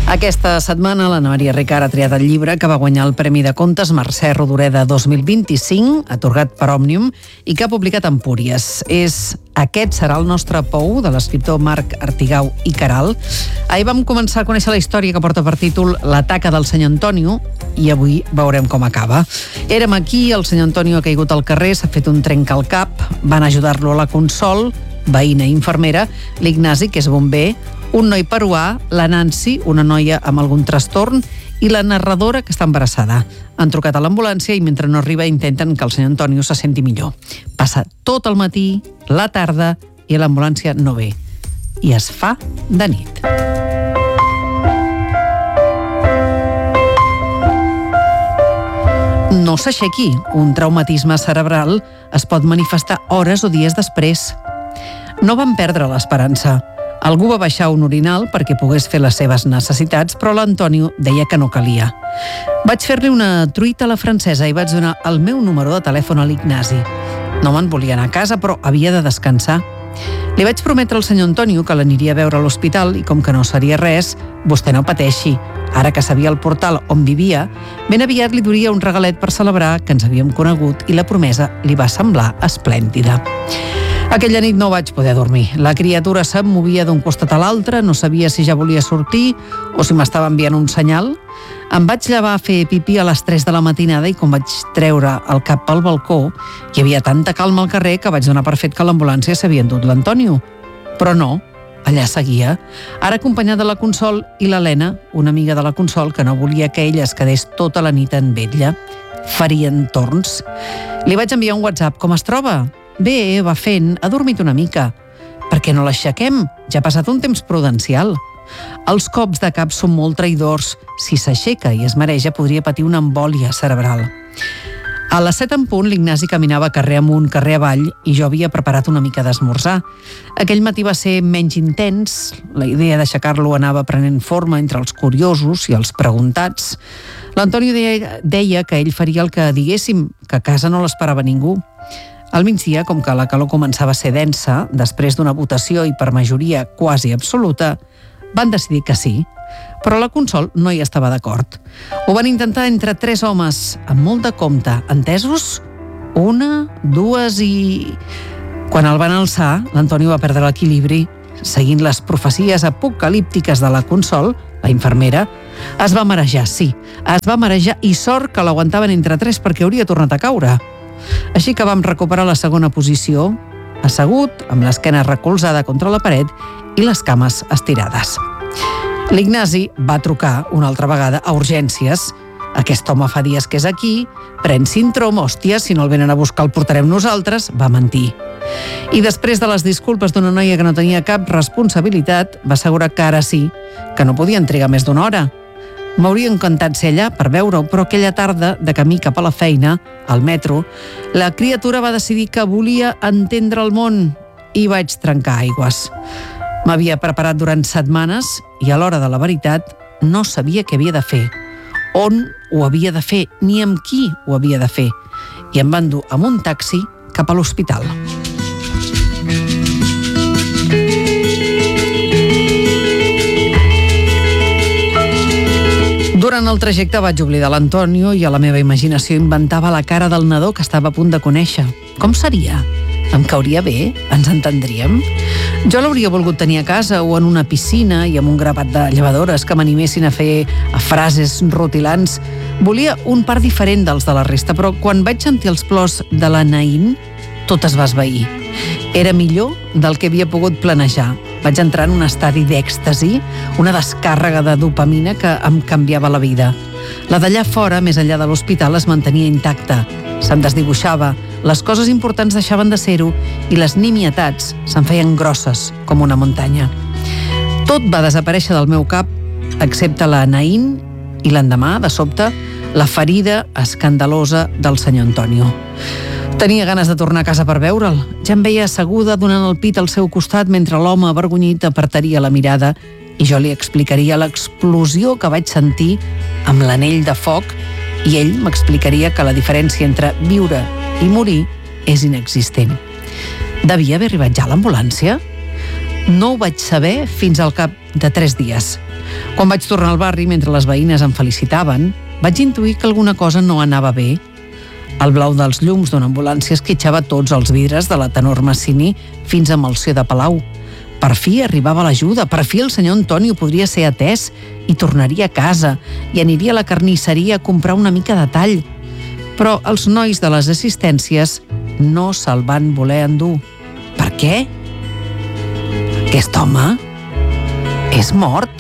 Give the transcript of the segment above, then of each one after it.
Aquesta setmana l'Anna Maria Ricard ha triat el llibre que va guanyar el Premi de Contes Mercè Rodoreda 2025, atorgat per Òmnium, i que ha publicat Empúries. Aquest serà el nostre pou, de l'escriptor Marc Artigau i Caral. Ahir vam començar a conèixer la història que porta per títol La taca del senyor Antonio, i avui veurem com acaba. Érem aquí, el senyor Antonio ha caigut al carrer, s'ha fet un trenc al cap, van ajudar-lo a la Consol, veïna i infermera, l'Ignasi, que és bomber, un noi peruà, la Nancy, una noia amb algun trastorn, i la narradora, que està embarassada. Han trucat a l'ambulància i mentre no arriba intenten que el senyor Antonio se senti millor. Passa tot el matí, la tarda, i l'ambulància no ve. I es fa de nit. No s'aixequi. Un traumatisme cerebral es pot manifestar hores o dies després. No van perdre l'esperança. Algú va baixar un orinal perquè pogués fer les seves necessitats, però l'Antonio deia que no calia. Vaig fer-li una truita a la francesa i vaig donar el meu número de telèfon a l'Ignasi. No me'n volia anar a casa, però havia de descansar. Li vaig prometre al senyor Antonio que l'aniria a veure a l'hospital i com que no seria res, vostè no pateixi. Ara que sabia el portal on vivia, ben aviat li duria un regalet per celebrar que ens havíem conegut i la promesa li va semblar esplèndida. Aquella nit no vaig poder dormir. La criatura se'm movia d'un costat a l'altre, no sabia si ja volia sortir o si m'estava enviant un senyal. Em vaig llevar a fer pipí a les 3 de la matinada i quan vaig treure el cap pel balcó hi havia tanta calma al carrer que vaig donar per fet que l'ambulància s'havia endut l'Antonio. Però no, allà seguia, ara acompanyat de la Consol i l'Helena, una amiga de la Consol que no volia que ella es quedés tota la nit en vetlla. Farien torns. Li vaig enviar un WhatsApp. Com es troba? Bé, va fent, ha dormit una mica. Per què no l'aixequem? Ja ha passat un temps prudencial. Els cops de cap són molt traïdors. Si s'aixeca i es mareja, podria patir una embòlia cerebral. A les 7 en punt, l'Ignasi caminava carrer amunt, carrer avall, i jo havia preparat una mica d'esmorzar. Aquell matí va ser menys intens. La idea d'aixecar-lo anava prenent forma entre els curiosos i els preguntats. L'Antonio deia que ell faria el que diguéssim, que a casa no l'esperava ningú. Al migdia, com que la calor començava a ser densa, després d'una votació i per majoria quasi absoluta, van decidir que sí. Però la Consol no hi estava d'acord. Ho van intentar entre 3 homes, amb molt de compte, entesos? 1, 2 i... Quan el van alçar, l'Antonio va perdre l'equilibri. Seguint les profecies apocalíptiques de la Consol, la infermera, es va marejar, sí. Es va marejar i sort que l'aguantaven entre 3 perquè hauria tornat a caure. Així que vam recuperar la segona posició, assegut, amb l'esquena recolzada contra la paret i les cames estirades. L'Ignasi va trucar una altra vegada a urgències. Aquest home fa dies que és aquí, pren síndrom, hòstia, si no el venen a buscar el portarem nosaltres, va mentir. I després de les disculpes d'una noia que no tenia cap responsabilitat, va assegurar que ara sí, que no podia trigar més d'1 hora. M'hauria encantat ser allà per veure-ho, però aquella tarda, de camí cap a la feina, al metro, la criatura va decidir que volia entendre el món i vaig trencar aigües. M'havia preparat durant setmanes i a l'hora de la veritat no sabia què havia de fer, on ho havia de fer, ni amb qui ho havia de fer. I em van dur amb un taxi cap a l'hospital. Durant el trajecte vaig oblidar l'Antonio i a la meva imaginació inventava la cara del nadó que estava a punt de conèixer. Com seria? Em cauria bé? Ens entendríem? Jo l'hauria volgut tenir a casa o en una piscina i amb un grapat de llevadores que m'animessin a fer frases rutilants. Volia un part diferent dels de la resta, però quan vaig sentir els plors de la Naïn, tot es va esvair. Era millor del que havia pogut planejar. Vaig entrar en un estadi d'èxtasi, una descàrrega de dopamina que em canviava la vida. La d'allà fora, més enllà de l'hospital, es mantenia intacta. Se'm desdibuixava, les coses importants deixaven de ser-ho i les nimietats se'n feien grosses com una muntanya. Tot va desaparèixer del meu cap, excepte la Naïn i l'endemà, de sobte, la ferida escandalosa del senyor Antonio. Tenia ganes de tornar a casa per veure'l. Ja em veia asseguda donant el pit al seu costat mentre l'home avergonyit apartaria la mirada i jo li explicaria l'explosió que vaig sentir amb l'anell de foc i ell m'explicaria que la diferència entre viure i morir és inexistent. Devia haver arribat ja l'ambulància? No ho vaig saber fins al cap de 3 dies. Quan vaig tornar al barri mentre les veïnes em felicitaven, vaig intuir que alguna cosa no anava bé. El blau dels llums d'una ambulància esquitxava tots els vidres de la tenor Massini fins a Melcior de Palau. Per fi arribava l'ajuda, per fi el senyor Antonio podria ser atès i tornaria a casa i aniria a la carnisseria a comprar una mica de tall. Però els nois de les assistències no se'l van voler endur. Per què? Aquest home és mort.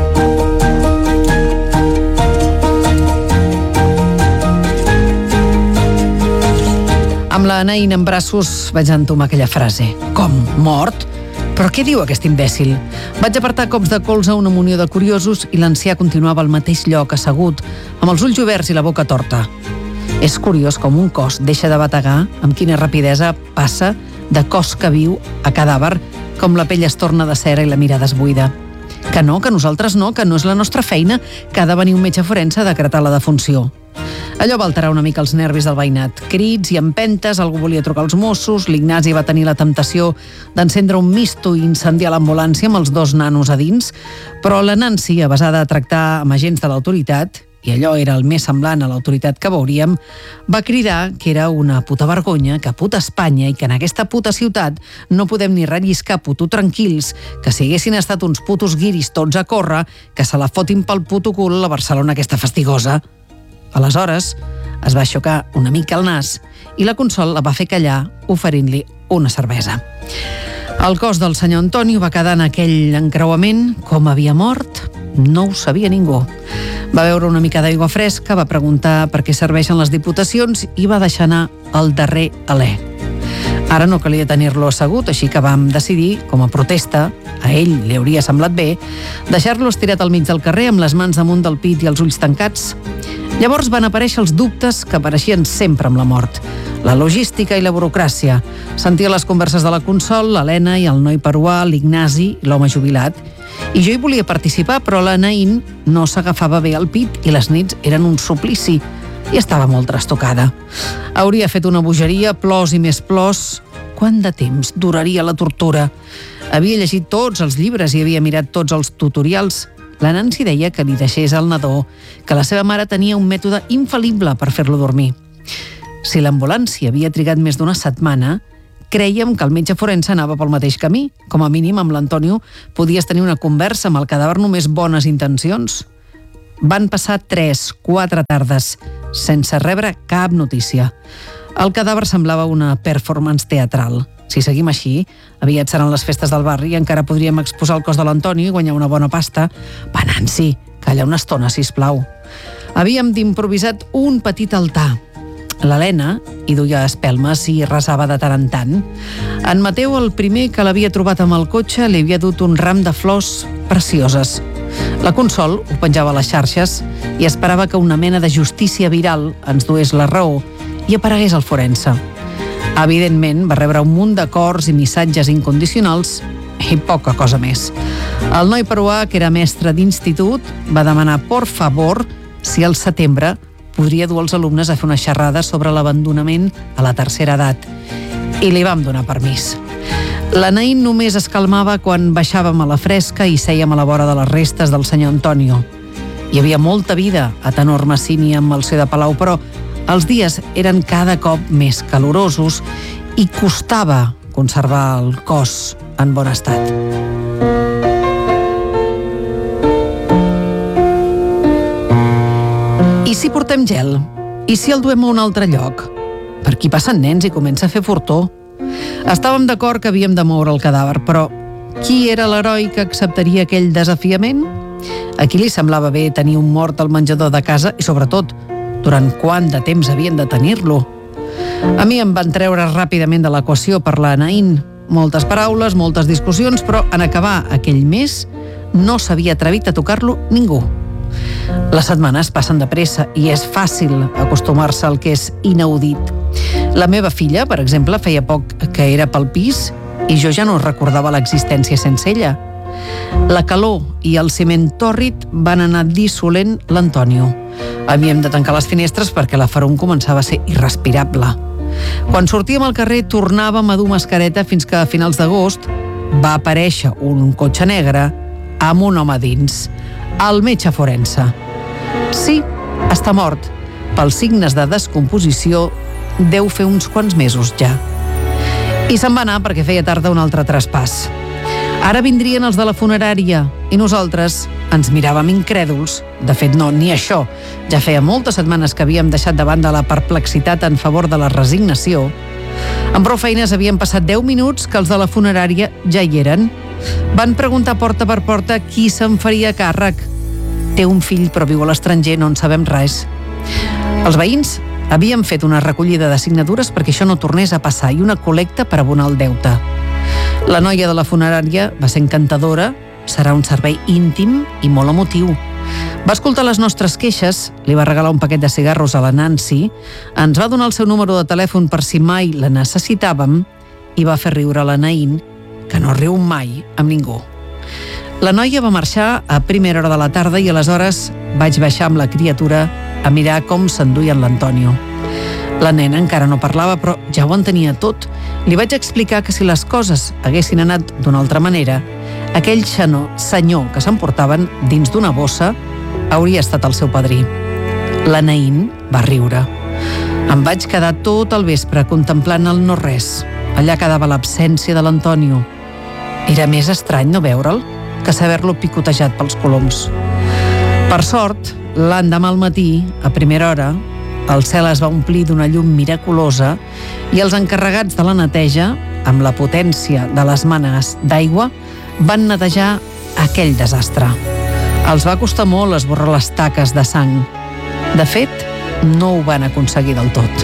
Amb la Nain en braços vaig entomar aquella frase. Com? Mort? Però què diu aquest imbècil? Vaig apartar cops de colze a una munió de curiosos i l'ancià continuava al mateix lloc, assegut, amb els ulls oberts i la boca torta. És curiós com un cos deixa de bategar, amb quina rapidesa passa de cos que viu a cadàver, com la pell es torna de cera i la mirada es buida. Que nosaltres no, que no és la nostra feina, que ha de venir un metge forense a decretar la defunció. Allò va alterar una mica els nervis del veïnat. Crits i empentes, algú volia trucar als Mossos, l'Ignasi va tenir la temptació d'encendre un misto i incendiar l'ambulància amb els 2 nanos a dins, però la Nancy, avesada a tractar amb agents de l'autoritat, i allò era el més semblant a l'autoritat que veuríem, va cridar que era una puta vergonya, que puta Espanya i que en aquesta puta ciutat no podem ni relliscar puto tranquils, que si haguessin estat uns putos guiris tots a córrer, que se la fotin pel puto cul a Barcelona aquesta fastigosa. Aleshores, es va xocar una mica el nas i la Consol la va fer callar oferint-li una cervesa. El cos del senyor Antonio va quedar en aquell encreuament. Com havia mort? No ho sabia ningú. Va beure una mica d'aigua fresca, va preguntar per què serveixen les diputacions i va deixar anar el darrer alè. Ara no calia tenir-lo assegut, així que vam decidir, com a protesta, a ell li hauria semblat bé, deixar-lo estirat al mig del carrer amb les mans damunt del pit i els ulls tancats. Llavors van aparèixer els dubtes que apareixien sempre amb la mort. La logística i la burocràcia. Sentia les converses de la Consol, l'Helena i el noi peruà, l'Ignasi i l'home jubilat. I jo hi volia participar, però la Nain no s'agafava bé al pit i les nits eren un suplici i estava molt trastocada. Hauria fet una bogeria, plors i més plors. Quant de temps duraria la tortura? Havia llegit tots els llibres i havia mirat tots els tutorials. La Nancy deia que li deixés al nadó, que la seva mare tenia un mètode infal·lible per fer-lo dormir. Si l'ambulància havia trigat més d'1 setmana, crèiem que el metge forense anava pel mateix camí. Com a mínim, amb l'Antonio podies tenir una conversa amb el cadàver només bones intencions. Van passar 3-4 tardes sense rebre cap notícia. El cadàver semblava una performance teatral. Si seguim així, aviat seran les festes del barri i encara podríem exposar el cos de l'Antonio i guanyar una bona pasta. Va, Nancy, calla una estona, sisplau. Havíem d'improvisar un petit altar. L'Helena hi duia espelmes i resava de tant en tant. En Mateu, el primer que l'havia trobat amb el cotxe, li havia dut un ram de flors precioses. La Consol ho penjava a les xarxes i esperava que una mena de justícia viral ens dués la raó i aparegués el forense. Evidentment, va rebre un munt d'acords i missatges incondicionals i poca cosa més. El noi peruà, que era mestre d'institut, va demanar, por favor, si al setembre podria dur els alumnes a fer una xerrada sobre l'abandonament a la tercera edat. I li vam donar permís. La Nain només es calmava quan baixàvem a la fresca i sèiem a la vora de les restes del senyor Antonio. Hi havia molta vida a tenor Massini amb Melcior de Palau, però els dies eren cada cop més calorosos i costava conservar el cos en bon estat. I si portem gel? I si el duem a un altre lloc? Per aquí passen nens i comença a fer fortó. Estàvem d'acord que havíem de moure el cadàver, però qui era l'heroi que acceptaria aquell desafiament? A qui li semblava bé tenir un mort al menjador de casa i, sobretot, durant quant de temps havien de tenir-lo? A mi em van treure ràpidament de l'equació per la Nain. Moltes paraules, moltes discussions, però en acabar aquell mes no s'havia atrevit a tocar-lo ningú. Les setmanes passen de pressa i és fàcil acostumar-se al que és inaudit. La meva filla, per exemple, feia poc que era pel pis i jo ja no recordava l'existència sense ella. La calor i el ciment tòrrid van anar dissolent l'Antonio. Havíem de tancar les finestres perquè la ferum començava a ser irrespirable. Quan sortíem al carrer tornàvem a dur mascareta fins que a finals d'agost va aparèixer un cotxe negre amb un home dins, el metge forense. Sí, està mort. Pels signes de descomposició deu fer uns quants mesos ja. I se'n va anar perquè feia tard un altre traspàs. Ara vindrien els de la funerària i nosaltres ens miràvem incrèduls. De fet, no, ni això. Ja feia moltes setmanes que havíem deixat de banda la perplexitat en favor de la resignació. Amb prou feines havien passat 10 minuts que els de la funerària ja hi eren. Van preguntar porta per porta qui se'n faria càrrec. Té un fill però viu a l'estranger, no en sabem res. Els veïns havien fet una recollida de signatures perquè això no tornés a passar i una col·lecta per abonar el deute. La noia de la funerària va ser encantadora, serà un servei íntim i molt emotiu. Va escoltar les nostres queixes, li va regalar un paquet de cigarros a la Nancy, ens va donar el seu número de telèfon per si mai la necessitàvem i va fer riure la Naïn, que no riu mai amb ningú. La noia va marxar a primera hora de la tarda i aleshores vaig baixar amb la criatura a mirar com s'enduien l'Antonio. La nena encara no parlava, però ja ho entenia tot. Li vaig explicar que si les coses haguessin anat d'una altra manera, aquell senyor que s'emportaven dins d'una bossa hauria estat el seu padrí. La Naïn va riure. Em vaig quedar tot el vespre contemplant el no-res. Allà quedava l'absència de l'Antonio. Era més estrany no veure'l que saber-lo picotejat pels coloms. Per sort, l'endemà al matí, a primera hora, el cel es va omplir d'una llum miraculosa i els encarregats de la neteja, amb la potència de les mànegues d'aigua, van netejar aquell desastre. Els va costar molt esborrar les taques de sang. De fet, no ho van aconseguir del tot.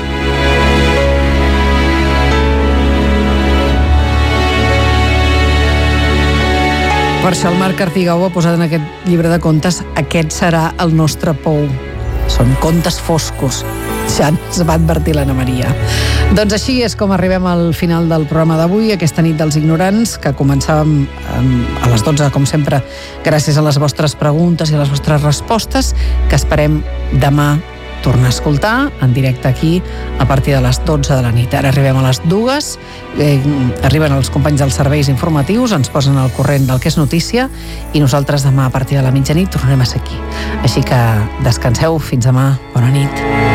Per això el Marc Artigau ha posat en aquest llibre de contes "Aquest serà el nostre pou". Són contes foscos. Ja ens va advertir l'Anna Maria. Doncs així és com arribem al final del programa d'avui, aquesta nit dels ignorants, que començàvem a les 12, com sempre, gràcies a les vostres preguntes i a les vostres respostes, que esperem demà tornar a escoltar en directe aquí a partir de les 12 de la nit. Ara arribem a les 2, arriben els companys dels serveis informatius, ens posen al corrent del que és notícia i nosaltres demà a partir de la mitjanit tornarem a ser aquí. Així que descanseu, fins demà, bona nit.